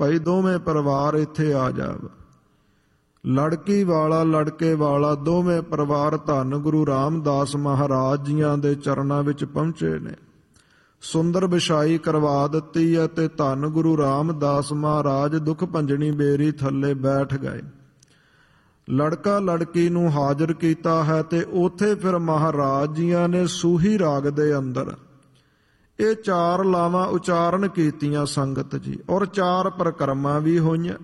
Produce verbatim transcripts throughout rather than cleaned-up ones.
ਭਾਈ ਦੋਵੇਂ ਪਰਿਵਾਰ ਇੱਥੇ ਆ ਜਾਵ। ਲੜਕੀ ਵਾਲਾ ਲੜਕੇ ਵਾਲਾ ਦੋਵੇਂ ਪਰਿਵਾਰ ਧੰਨ ਗੁਰੂ ਰਾਮਦਾਸ ਮਹਾਰਾਜ ਜੀਆਂ ਦੇ ਚਰਨਾਂ ਵਿੱਚ ਪਹੁੰਚੇ ਨੇ। ਸੁੰਦਰ ਵਿਛਾਈ ਕਰਵਾ ਦਿੱਤੀ ਹੈ ਤੇ ਧੰਨ ਗੁਰੂ ਰਾਮਦਾਸ ਮਹਾਰਾਜ ਦੁੱਖ ਭੰਜਣੀ ਬੇਰੀ ਥੱਲੇ ਬੈਠ ਗਏ। ਲੜਕਾ ਲੜਕੀ ਨੂੰ ਹਾਜ਼ਰ ਕੀਤਾ ਹੈ ਤੇ ਉੱਥੇ ਫਿਰ ਮਹਾਰਾਜ ਜੀਆਂ ਨੇ ਸੂਹੀ ਰਾਗ ਦੇ ਅੰਦਰ ਇਹ ਚਾਰ ਲਾਵਾਂ ਉਚਾਰਨ ਕੀਤੀਆਂ ਸੰਗਤ ਜੀ, ਔਰ ਚਾਰ ਪਰਿਕਰਮਾ ਵੀ ਹੋਈਆਂ।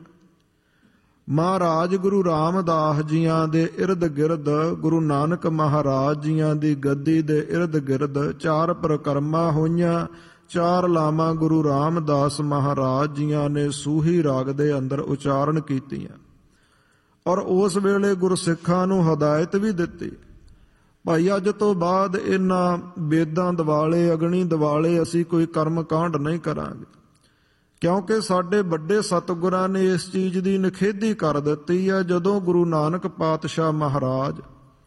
ਮਹਾਰਾਜ ਗੁਰੂ ਰਾਮਦਾਸ ਜੀਆਂ ਦੇ ਇਰਦ ਗਿਰਦ ਗੁਰੂ ਨਾਨਕ ਮਹਾਰਾਜ ਜੀਆਂ ਦੀ ਗੱਦੀ ਦੇ ਇਰਦ ਗਿਰਦ ਚਾਰ ਪਰਿਕਰਮਾ ਹੋਈਆਂ। ਚਾਰ ਲਾਵਾਂ ਗੁਰੂ ਰਾਮਦਾਸ ਮਹਾਰਾਜ ਜੀਆਂ ਨੇ ਸੂਹੀ ਰਾਗ ਦੇ ਅੰਦਰ ਉਚਾਰਨ ਕੀਤੀਆਂ, ਔਰ ਉਸ ਵੇਲੇ ਗੁਰਸਿੱਖਾਂ ਨੂੰ ਹਦਾਇਤ ਵੀ ਦਿੱਤੀ, ਭਾਈ ਅੱਜ ਤੋਂ ਬਾਅਦ ਇਹਨਾਂ ਵੇਦਾਂ ਦਿਵਾਲੇ ਅਗਨੀ ਦਿਵਾਲੇ ਅਸੀਂ ਕੋਈ ਕਰਮ ਕਾਂਡ ਨਹੀਂ ਕਰਾਂਗੇ, ਕਿਉਂਕਿ ਸਾਡੇ ਵੱਡੇ ਸਤਿਗੁਰਾਂ ਨੇ ਇਸ ਚੀਜ਼ ਦੀ ਨਿਖੇਧੀ ਕਰ ਦਿੱਤੀ ਹੈ। ਜਦੋਂ ਗੁਰੂ ਨਾਨਕ ਪਾਤਸ਼ਾਹ ਮਹਾਰਾਜ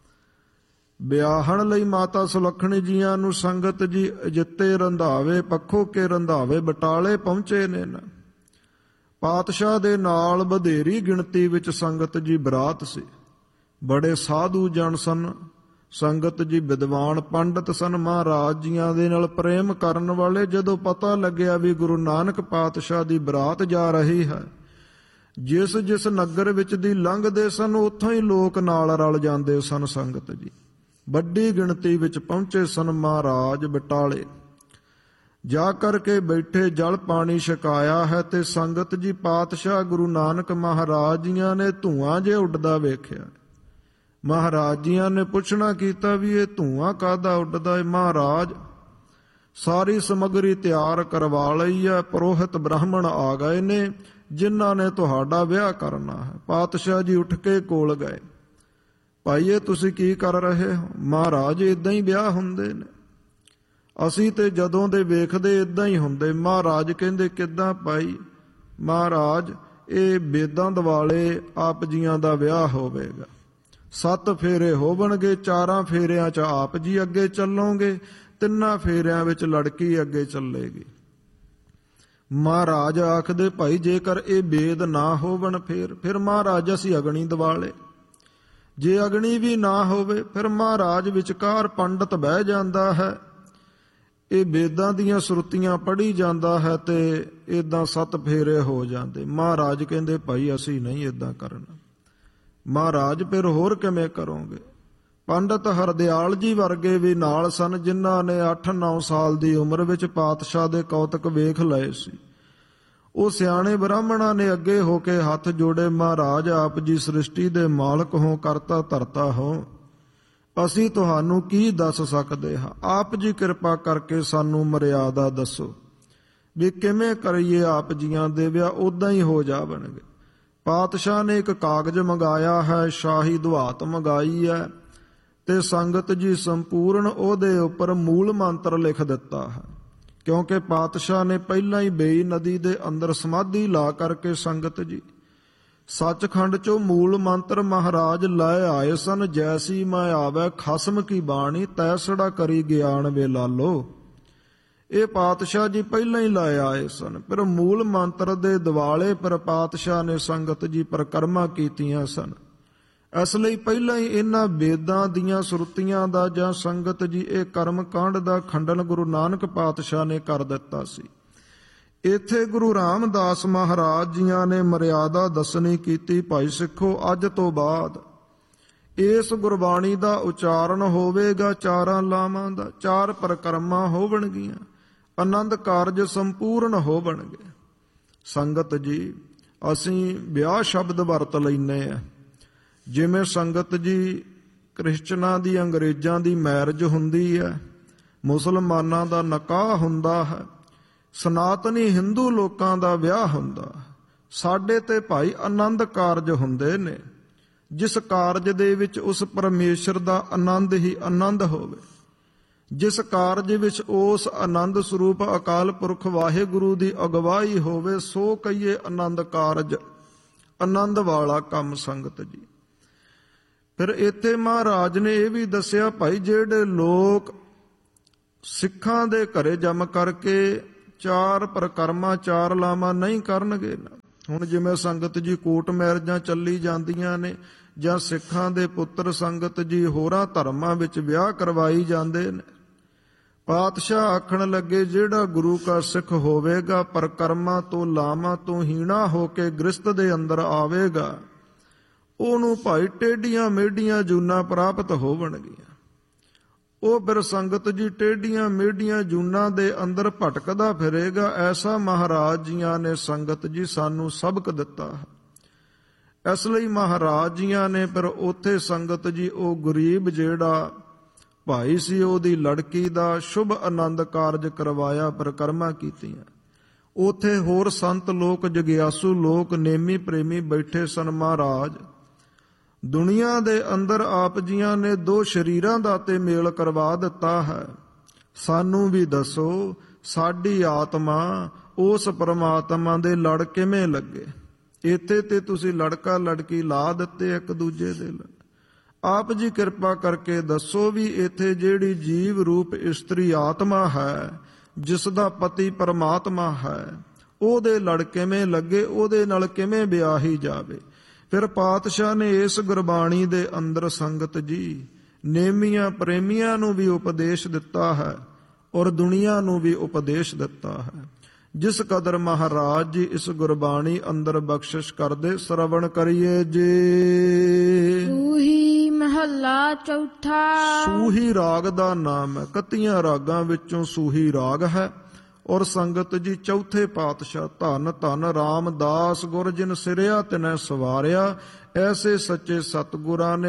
ਵਿਆਹਣ ਲਈ ਮਾਤਾ ਸੁਲੱਖਣੀ ਜੀਆਂ ਨੂੰ ਸੰਗਤ ਜੀ ਜਿੱਤੇ ਰੰਧਾਵੇ ਪੱਖੋ ਕੇ ਰੰਧਾਵੇ ਬਟਾਲੇ ਪਹੁੰਚੇ ਨੇ ਨਾ, ਪਾਤਸ਼ਾਹ ਦੇ ਨਾਲ ਵਧੇਰੀ ਗਿਣਤੀ ਵਿੱਚ ਸੰਗਤ ਜੀ ਬਰਾਤ ਸੀ। ਬੜੇ ਸਾਧੂ ਜਨ ਸਨ, ਸੰਗਤ ਜੀ ਵਿਦਵਾਨ ਪੰਡਤ ਸਨ, ਮਹਾਰਾਜ ਜੀਆਂ ਦੇ ਨਾਲ ਪ੍ਰੇਮ ਕਰਨ ਵਾਲੇ। ਜਦੋਂ ਪਤਾ ਲੱਗਿਆ ਵੀ ਗੁਰੂ ਨਾਨਕ ਪਾਤਸ਼ਾਹ ਦੀ ਬਰਾਤ ਜਾ ਰਹੀ ਹੈ, ਜਿਸ ਜਿਸ ਨਗਰ ਵਿੱਚ ਦੀ ਲੰਘਦੇ ਸਨ ਉੱਥੋਂ ਹੀ ਲੋਕ ਨਾਲ ਰਲ ਜਾਂਦੇ ਸਨ। ਸੰਗਤ ਜੀ ਵੱਡੀ ਗਿਣਤੀ ਵਿੱਚ ਪਹੁੰਚੇ ਸਨ। ਮਹਾਰਾਜ ਬਟਾਲੇ ਜਾ ਕਰਕੇ ਬੈਠੇ, ਜਲ ਪਾਣੀ ਛਕਾਇਆ ਹੈ ਤੇ ਸੰਗਤ ਜੀ ਪਾਤਸ਼ਾਹ ਗੁਰੂ ਨਾਨਕ ਮਹਾਰਾਜ ਜੀਆਂ ਨੇ ਧੂਆਂ ਜੇ ਉੱਡਦਾ ਵੇਖਿਆ। ਮਹਾਰਾਜ ਜੀਆਂ ਨੇ ਪੁੱਛਣਾ ਕੀਤਾ ਵੀ ਇਹ ਧੂਆਂ ਕਾਹਦਾ ਉੱਡਦਾ ਹੈ? ਮਹਾਰਾਜ ਸਾਰੀ ਸਮੱਗਰੀ ਤਿਆਰ ਕਰਵਾ ਲਈ ਹੈ, ਪੁਰੋਹਿਤ ਬ੍ਰਾਹਮਣ ਆ ਗਏ ਨੇ ਜਿਨ੍ਹਾਂ ਨੇ ਤੁਹਾਡਾ ਵਿਆਹ ਕਰਨਾ ਹੈ। ਪਾਤਸ਼ਾਹ ਜੀ ਉੱਠ ਕੇ ਕੋਲ ਗਏ, ਭਾਈ ਇਹ ਤੁਸੀਂ ਕੀ ਕਰ ਰਹੇ ਹੋ? ਮਹਾਰਾਜ ਇਦਾਂ ਹੀ ਵਿਆਹ ਹੁੰਦੇ ਨੇ, ਅਸੀਂ ਤੇ ਜਦੋਂ ਦੇ ਵੇਖਦੇ ਇਦਾਂ ਹੀ ਹੁੰਦੇ। ਮਹਾਰਾਜ ਕਹਿੰਦੇ ਕਿੱਦਾਂ ਭਾਈ? ਮਹਾਰਾਜ ਇਹ ਵੇਦਾਂ ਦਿਵਾਲੇ ਆਪ ਜੀਆਂ ਦਾ ਵਿਆਹ ਹੋਵੇਗਾ, ਸੱਤ ਫੇਰੇ ਹੋਵਣਗੇ, ਚਾਰਾਂ ਫੇਰਿਆਂ 'ਚ ਆਪ ਜੀ ਅੱਗੇ ਚੱਲੋਗੇ, ਤਿੰਨਾਂ ਫੇਰਿਆਂ ਵਿੱਚ ਲੜਕੀ ਅੱਗੇ ਚੱਲੇਗੀ। ਮਹਾਰਾਜ ਆਖਦੇ ਭਾਈ ਜੇਕਰ ਇਹ ਵੇਦ ਨਾ ਹੋਵਣ ਫਿਰ ਫਿਰ ਮਹਾਰਾਜ ਅਸੀਂ ਅਗਨੀ ਦਿਵਾਲੇ, ਜੇ ਅਗਨੀ ਵੀ ਨਾ ਹੋਵੇ ਫਿਰ ਮਹਾਰਾਜ ਵਿਚਕਾਰ ਪੰਡਤ ਬਹਿ ਜਾਂਦਾ ਹੈ, ਇਹ ਵੇਦਾਂ ਦੀਆਂ ਸੁਰਤੀਆਂ ਪੜ੍ਹੀ ਜਾਂਦਾ ਹੈ ਤੇ ਇਦਾਂ ਸੱਤ ਫੇਰੇ ਹੋ ਜਾਂਦੇ। ਮਹਾਰਾਜ ਕਹਿੰਦੇ ਭਾਈ ਅਸੀਂ ਨਹੀਂ ਇਦਾਂ ਕਰਨਾ। ਮਹਾਰਾਜ ਫਿਰ ਹੋਰ ਕਿਵੇਂ ਕਰੋਗੇ? ਪੰਡਤ ਹਰਦਿਆਲ ਜੀ ਵਰਗੇ ਵੀ ਨਾਲ ਸਨ, ਜਿਨ੍ਹਾਂ ਨੇ ਅੱਠ ਨੌ ਸਾਲ ਦੀ ਉਮਰ ਵਿੱਚ ਪਾਤਸ਼ਾਹ ਦੇ ਕੌਤਕ ਵੇਖ ਲਏ ਸੀ। ਉਹ ਸਿਆਣੇ ਬ੍ਰਾਹਮਣਾਂ ਨੇ ਅੱਗੇ ਹੋ ਕੇ ਹੱਥ ਜੋੜੇ, ਮਹਾਰਾਜ ਆਪ ਜੀ ਸ੍ਰਿਸ਼ਟੀ ਦੇ ਮਾਲਕ ਹੋ, ਕਰਤਾ ਧਰਤਾ ਹੋ, ਅਸੀਂ ਤੁਹਾਨੂੰ ਕੀ ਦੱਸ ਸਕਦੇ ਹਾਂ? ਆਪ ਜੀ ਕਿਰਪਾ ਕਰਕੇ ਸਾਨੂੰ ਮਰਿਆਦਾ ਦੱਸੋ ਵੀ ਕਿਵੇਂ ਕਰੀਏ ਆਪ ਜੀਆਂ ਦੇ ਵਿਆਹ ਉੱਦਾਂ ਹੀ ਹੋ ਜਾਵਣਗੇ। ਪਾਤਸ਼ਾਹ ਨੇ ਇੱਕ ਕਾਗਜ਼ ਮੰਗਾਇਆ ਹੈ, ਸ਼ਾਹੀ ਦੁਹਾਤ ਮੰਗਾਈ ਹੈ ਤੇ ਸੰਗਤ ਜੀ ਸੰਪੂਰਨ ਉਹਦੇ ਉੱਪਰ ਮੂਲ ਮੰਤਰ ਲਿਖ ਦਿੱਤਾ ਹੈ, ਕਿਉਂਕਿ ਪਾਤਸ਼ਾਹ ਨੇ ਪਹਿਲਾਂ ਹੀ ਬੇਈ ਨਦੀ ਦੇ ਅੰਦਰ ਸਮਾਧੀ ਲਾ ਕਰਕੇ ਸੰਗਤ ਜੀ ਸੱਚਖੰਡ ਚੋਂ ਮੂਲ ਮੰਤਰ ਮਹਾਰਾਜ ਲੈ ਆਏ ਸਨ। ਜੈਸੀ ਮੈਂ ਆਵੈ ਖਸਮ ਕੀ ਬਾਣੀ, ਤੈਸੜਾ ਕਰੀ ਗਿਆਨ ਵੇ ਲਾਲੋ। ਇਹ ਪਾਤਸ਼ਾਹ ਜੀ ਪਹਿਲਾਂ ਹੀ ਲੈ ਆਏ ਸਨ। ਫਿਰ ਮੂਲ ਮੰਤਰ ਦੇ ਦਿਵਾਲੇ ਪਰ ਪਾਤਸ਼ਾਹ ਨੇ ਸੰਗਤ ਜੀ ਪਰਿਕਰਮਾ ਕੀਤੀਆਂ ਸਨ। ਇਸ ਲਈ ਪਹਿਲਾਂ ਹੀ ਇਹਨਾਂ ਵੇਦਾਂ ਦੀਆਂ ਸੁਰਤੀਆਂ ਦਾ ਜਾਂ ਸੰਗਤ ਜੀ ਇਹ ਕਰਮ ਕਾਂਡ ਦਾ ਖੰਡਨ ਗੁਰੂ ਨਾਨਕ ਪਾਤਸ਼ਾਹ ਨੇ ਕਰ ਦਿੱਤਾ ਸੀ। ਇੱਥੇ ਗੁਰੂ ਰਾਮਦਾਸ ਮਹਾਰਾਜ ਜੀਆਂ ਨੇ ਮਰਿਆਦਾ ਦੱਸਣੀ ਕੀਤੀ, ਭਾਈ ਸਿੱਖੋ ਅੱਜ ਤੋਂ ਬਾਅਦ ਇਸ ਗੁਰਬਾਣੀ ਦਾ ਉਚਾਰਨ ਹੋਵੇਗਾ ਚਾਰਾਂ ਲਾਵਾਂ ਦਾ, ਚਾਰ ਪਰਿਕਰਮਾ ਹੋਵਣਗੀਆਂ, ਆਨੰਦ ਕਾਰਜ ਸੰਪੂਰਨ ਹੋਵਣਗੇ। ਸੰਗਤ ਜੀ ਅਸੀਂ ਵਿਆਹ ਸ਼ਬਦ ਵਰਤ ਲੈਂਦੇ ਆ, ਜਿਵੇਂ ਸੰਗਤ ਜੀ ਕ੍ਰਿਸਚਨਾਂ ਦੀ ਅੰਗਰੇਜ਼ਾਂ ਦੀ ਮੈਰਿਜ ਹੁੰਦੀ ਹੈ, ਮੁਸਲਮਾਨਾਂ ਦਾ ਨਿਕਾਹ ਹੁੰਦਾ ਹੈ, ਸਨਾਤਨੀ ਹਿੰਦੂ ਲੋਕਾਂ ਦਾ ਵਿਆਹ ਹੁੰਦਾ। ਸਾਡੇ ਤੇ ਭਾਈ ਆਨੰਦ ਕਾਰਜ ਹੁੰਦੇ ਨੇ, ਜਿਸ ਕਾਰਜ ਦੇ ਵਿੱਚ ਉਸ ਪਰਮੇਸ਼ਰ ਦਾ ਆਨੰਦ ਹੀ ਆਨੰਦ ਹੋਵੇ, ਜਿਸ ਕਾਰਜ ਵਿੱਚ ਉਸ ਆਨੰਦ ਸਰੂਪ ਅਕਾਲ ਪੁਰਖ ਵਾਹਿਗੁਰੂ ਦੀ ਅਗਵਾਈ ਹੋਵੇ, ਸੋ ਕਹੀਏ ਆਨੰਦ ਕਾਰਜ, ਆਨੰਦ ਵਾਲਾ ਕੰਮ। ਸੰਗਤ ਜੀ ਫਿਰ ਇੱਥੇ ਮਹਾਰਾਜ ਨੇ ਇਹ ਵੀ ਦੱਸਿਆ, ਭਾਈ ਜਿਹੜੇ ਲੋਕ ਸਿੱਖਾਂ ਦੇ ਘਰੇ ਜੰਮ ਕਰਕੇ ਚਾਰ ਪਰਿਕਰਮਾ ਚਾਰ ਲਾਵਾਂ ਨਹੀਂ ਕਰਨਗੇ ਨਾ, ਹੁਣ ਜਿਵੇਂ ਸੰਗਤ ਜੀ ਕੋਟ ਮੈਰਜਾਂ ਚੱਲੀ ਜਾਂਦੀਆਂ ਨੇ, ਜਾਂ ਸਿੱਖਾਂ ਦੇ ਪੁੱਤਰ ਸੰਗਤ ਜੀ ਹੋਰਾਂ ਧਰਮਾਂ ਵਿੱਚ ਵਿਆਹ ਕਰਵਾਈ ਜਾਂਦੇ ਨੇ, ਪਾਤਸ਼ਾਹ ਆਖਣ ਲੱਗੇ ਜਿਹੜਾ ਗੁਰੂ ਕਾ ਸਿੱਖ ਹੋਵੇਗਾ ਪਰ ਕਰਮਾਂ ਤੋਂ ਲਾਵਾਂ ਤੋਂ ਹੀਣਾ ਹੋ ਕੇ ਗ੍ਰਸਤ ਦੇ ਅੰਦਰ ਆਵੇਗਾ, ਉਹਨੂੰ ਭਾਈ ਟੇਢੀਆਂ ਮੇਢੀਆਂ ਜੂਨਾਂ ਪ੍ਰਾਪਤ ਹੋਵਣਗੀਆਂ। ਉਹ ਫਿਰ ਸੰਗਤ ਜੀ ਟੇਢੀਆਂ ਮੇਢੀਆਂ ਜੂਨਾਂ ਦੇ ਅੰਦਰ ਭਟਕਦਾ ਫਿਰੇਗਾ। ਐਸਾ ਮਹਾਰਾਜ ਜੀਆਂ ਨੇ ਸੰਗਤ ਜੀ ਸਾਨੂੰ ਸਬਕ ਦਿੱਤਾ ਹੈ। ਇਸ ਲਈ ਮਹਾਰਾਜ ਜੀਆਂ ਨੇ ਫਿਰ ਉੱਥੇ ਸੰਗਤ ਜੀ ਉਹ ਗਰੀਬ ਜਿਹੜਾ ਭਾਈ ਸੀ ਉਹਦੀ ਲੜਕੀ ਦਾ ਸ਼ੁਭ ਆਨੰਦ ਕਾਰਜ ਕਰਵਾਇਆ, ਪਰਿਕਰਮਾ ਕੀਤੀਆਂ। ਉੱਥੇ ਹੋਰ ਸੰਤ ਲੋਕ, ਜਗਿਆਸੂ ਲੋਕ, ਨੇਮੀ ਪ੍ਰੇਮੀ ਬੈਠੇ ਸਨ। ਮਹਾਰਾਜ ਦੁਨੀਆ ਦੇ ਅੰਦਰ ਆਪ ਜੀਆਂ ਨੇ ਦੋ ਸ਼ਰੀਰਾਂ ਦਾ ਤੇ ਮੇਲ ਕਰਵਾ ਦਿੱਤਾ ਹੈ। ਸਾਨੂੰ ਵੀ ਦੱਸੋ ਸਾਡੀ ਆਤਮਾ ਉਸ ਪਰਮਾਤਮਾ ਦੇ ਲੜ ਕਿਵੇਂ ਲੱਗੇ। ਇੱਥੇ ਤੇ ਤੁਸੀਂ ਲੜਕਾ ਲੜਕੀ ਲਾ ਦਿੱਤੇ ਇੱਕ ਦੂਜੇ ਦੇ ਲੜ। ਆਪ ਜੀ ਕਿਰਪਾ ਕਰਕੇ ਦੱਸੋ ਵੀ ਇੱਥੇ ਜਿਹੜੀ ਜੀਵ ਰੂਪ ਇਸਤਰੀ ਆਤਮਾ ਹੈ, ਜਿਸ ਦਾ ਪਤੀ ਪਰਮਾਤਮਾ ਹੈ, ਉਹਦੇ ਲੜ ਕਿਵੇਂ ਲੱਗੇ, ਉਹਦੇ ਨਾਲ ਕਿਵੇਂ ਵਿਆਹੀ ਜਾਵੇ। ਫਿਰ ਪਾਤਸ਼ਾਹ ਨੇ ਇਸ ਗੁਰਬਾਣੀ ਦੇ ਅੰਦਰ ਸੰਗਤ ਜੀ ਨੇਮੀਆਂ ਪ੍ਰੇਮੀਆਂ ਨੂੰ ਵੀ ਉਪਦੇਸ਼ ਦਿੱਤਾ ਹੈ ਔਰ ਦੁਨੀਆ ਨੂੰ ਵੀ ਉਪਦੇਸ਼ ਦਿੱਤਾ ਹੈ। ਜਿਸ ਕਦਰ ਮਹਾਰਾਜ ਜੀ ਇਸ ਗੁਰਬਾਣੀ ਅੰਦਰ ਬਖਸ਼ਿਸ਼ ਕਰਦੇ, ਸਰਵਣ ਕਰੀਏ ਜੀ। ਸੂਹੀ ਮਹੱਲਾ ਚੌਥਾ। ਸੂਹੀ ਰਾਗ ਦਾ ਨਾਮ ਹੈ, ਇਕੱਤੀਆਂ ਰਾਗਾਂ ਵਿੱਚੋਂ ਸੂਹੀ ਰਾਗ ਹੈ। ਔਰ ਸੰਗਤ ਜੀ ਚੌਥੇ ਪਾਤਸ਼ਾਹ ਧੰਨ ਧੰਨ ਰਾਮਦਾਸ ਗੁਰ ਜਿਨ ਸਿਰਿਆ ਤਿਨੈ ਸਵਾਰਿਆ, ਐਸੇ ਸੱਚੇ ਸਤਿਗੁਰਾਂ ਨੇ